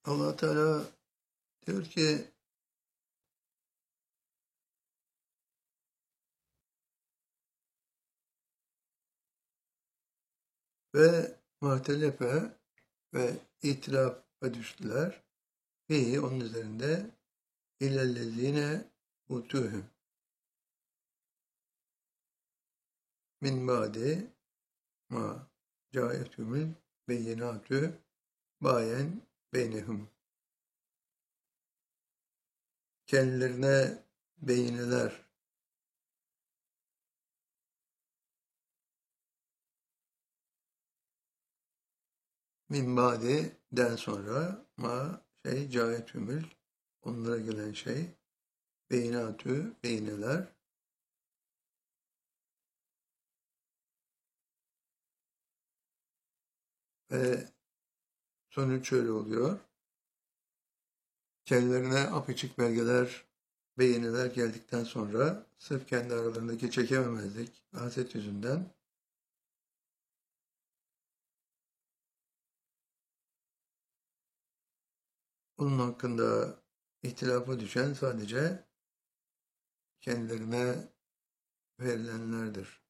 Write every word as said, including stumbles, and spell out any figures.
Allah Teala diyor ki ve muhtelefe ve itirafa düştüler. Fihi onun üzerinde illellezine utuhum min ba'di ma caetumul beyinatü bayen beynehum. Kendilerine beyineler min ba'di'den sonra ma şey caetümül onlara gelen şey beyinatü beyineler ve sonuç şöyle oluyor. Kendilerine apaçık belgeler, beyineler geldikten sonra sırf kendi aralarındaki çekememezlik, haset yüzünden bunun hakkında ihtilafa düşen sadece kendilerine verilenlerdir.